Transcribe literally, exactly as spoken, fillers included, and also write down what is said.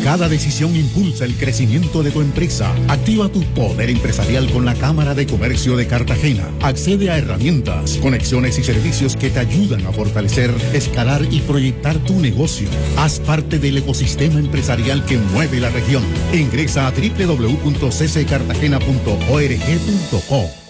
Cada decisión impulsa el crecimiento de tu empresa. Activa tu poder empresarial con la Cámara de Comercio de Cartagena. Accede a herramientas, conexiones y servicios que te ayudan a fortalecer, escalar y proyectar tu negocio. Haz parte del ecosistema empresarial que mueve la región. Ingresa a doble u doble u doble u punto c c cartagena punto org punto co.